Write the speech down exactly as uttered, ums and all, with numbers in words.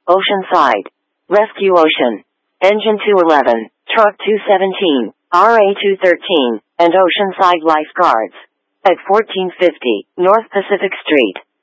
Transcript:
Oceanside. Rescue Ocean. Engine two eleven, Truck two seventeen, R A two thirteen, and Oceanside Lifeguards. At fourteen fifty North Pacific Street.